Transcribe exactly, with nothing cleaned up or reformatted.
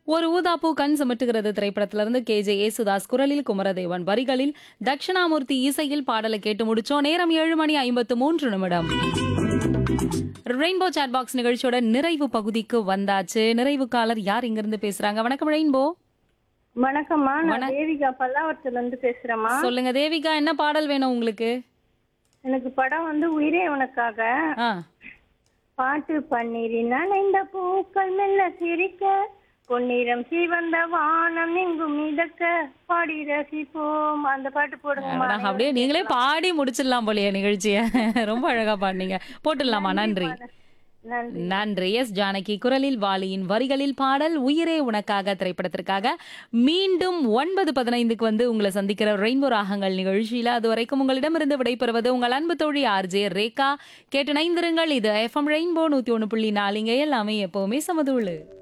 ஒரு ஊதாப்பூ கண் சிமிட்டுகிறது திரைப்படத்திலிருந்து கே ஜே ஏசுதாஸ் குரலில் குமரதேவன் வரிகளில் தட்சிணாமூர்த்தி இசையில் பாடலை கேட்டு முடிச்சோம். நேரம் ஏழு மணி ஐம்பத்து மூன்று நிமிடம். ரெயின்போ சாட் பாக்ஸ் நிகழ்ச்சியோட நிறைவு பகுதிக்கு வந்தாச்சு. நிறைவு காலர் யார் இங்கிருந்து பேசுறாங்க? வணக்கம் ரெயின்போ. வணக்கம்மா, நான் வண- தேவிகா பல்லாவரத்துல இருந்து பேசுறேம்மா. சொல்லுங்க தேவிகா, என்ன பாடல் வேணும் உங்களுக்கு? எனக்கு படம் வந்து உயிரே உனக்காக. ஆ பாட்டு பன்னீரி நனைந்த பூக்கள் மெல்ல சிரிக்க, பொன்னிறம் சிவந்த வானம் எங்கும் மிதக்க, பாடி ரசிப்போம். அந்த பாட்டு போடுங்கம்மா. அடடா, அப்படியே நீங்களே பாடி முடிச்சிடலாம் போலயே நிகழ்ச்சிய. ரொம்ப அழகா பாடுனீங்க. போட்டுடலாமா? நன்றி. நன்றி. நன்றி. எஸ் ஜானகி குரலில் வாலியின் வரிகளில் பாடல் உயிரே உனக்காக திரைப்படத்திற்காக. மீண்டும் ஒன்பது பதினைந்துக்கு வந்து உங்களை சந்திக்கிற ரெயின்போ ராகங்கள் நிகழ்ச்சியில அது வரைக்கும் உங்களிடமிருந்து விடைபெறுவது உங்கள் அன்பு தோழி ஆர்ஜே ரேகா. கேட்டு நைந்திருங்கள். இது எஃப்எம் ரெயின்போ நூத்தி ஒண்ணு புள்ளி நாலுங்க. எல்லாமே எப்பவுமே சமதூளு.